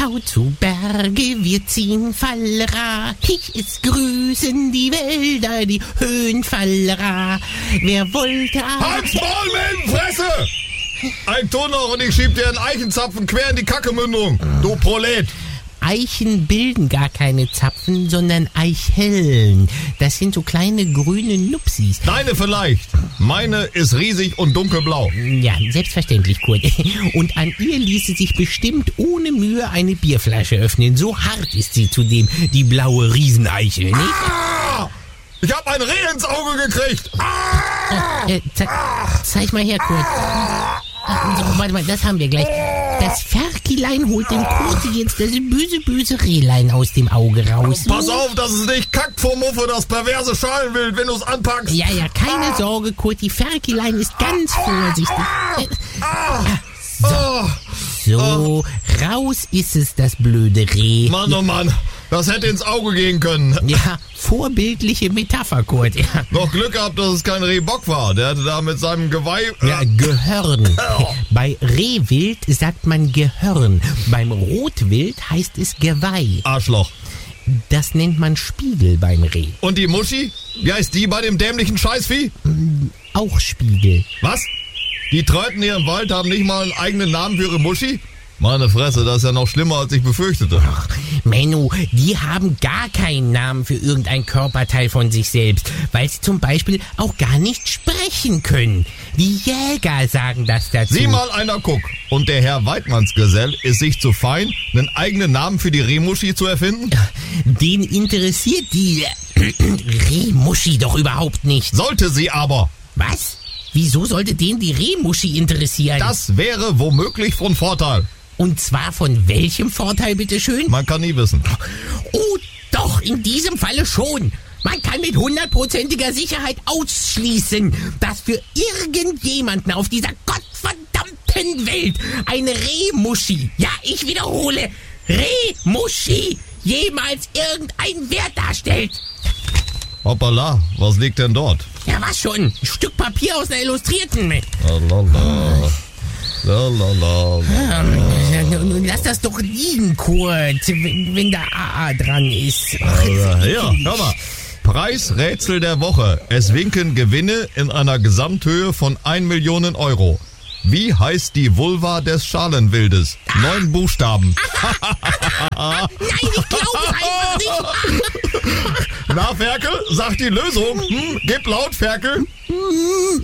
Au zu Berge, wir ziehen Fallera. Es grüßen die Wälder, die Höhenfallera. Wer wollte... Halt's Maul, Fresse! Ein Ton noch und ich schieb dir einen Eichenzapfen quer in die Kackemündung, du Prolet! Eichen bilden gar keine Zapfen, sondern Eicheln. Das sind so kleine grüne Nupsis. Deine vielleicht. Meine ist riesig und dunkelblau. Ja, selbstverständlich, Kurt. Und an ihr ließe sich bestimmt ohne Mühe eine Bierflasche öffnen. So hart ist sie zudem, die blaue Rieseneichel, nicht? Ah! Ich hab ein Reh ins Auge gekriegt! Zeig mal her, Kurt. So, warte mal, das haben wir gleich. Das Ferkilein holt dem Kurt jetzt das böse Rehlein aus dem Auge raus. Pass auf, dass es nicht kackt vor Muffe, das perverse Schalenwild, wenn du es anpackst. Ja, keine Sorge, Kurt, die Ferkilein ist ganz vorsichtig. So, raus ist es, das blöde Reh. Mann, oh Mann, das hätte ins Auge gehen können. Ja, vorbildliche Metapher, Kurt. Ja. Noch Glück gehabt, dass es kein Rehbock war. Der hatte da mit seinem Geweih... Ja, Gehörn. Bei Rehwild sagt man Gehörn. Beim Rotwild heißt es Geweih. Arschloch. Das nennt man Spiegel beim Reh. Und die Muschi? Wie heißt die bei dem dämlichen Scheißvieh? Auch Spiegel. Was? Die Tröten hier im Wald haben nicht mal einen eigenen Namen für ihre Muschi? Meine Fresse, das ist ja noch schlimmer, als ich befürchtete. Ach, Menno, die haben gar keinen Namen für irgendein Körperteil von sich selbst, weil sie zum Beispiel auch gar nicht sprechen können. Die Jäger sagen das dazu. Sieh mal einer guck. Und der Herr Weidmannsgesell ist sich zu fein, einen eigenen Namen für die Rehmuschi zu erfinden? Den interessiert die Rehmuschi doch überhaupt nicht. Sollte sie aber. Was? Wieso sollte den die Rehmuschi interessieren? Das wäre womöglich von Vorteil. Und zwar von welchem Vorteil, bitteschön? Man kann nie wissen. Oh, doch, in diesem Falle schon. Man kann mit 100%iger Sicherheit ausschließen, dass für irgendjemanden auf dieser gottverdammten Welt eine Rehmuschi, ja, ich wiederhole, Rehmuschi, jemals irgendeinen Wert darstellt. Hoppala, was liegt denn dort? Ja, was schon? Ein Stück Papier aus einer Illustrierten mit. Lass das doch liegen, Kurt, wenn da AA dran ist. Ja, hör mal. Preisrätsel der Woche. Es winken Gewinne in einer Gesamthöhe von 1 Million Euro. Wie heißt die Vulva des Schalenwildes? 9 Buchstaben. Nein, ich glaube einfach nicht. Na, Ferkel, sag die Lösung. Gib laut, Ferkel.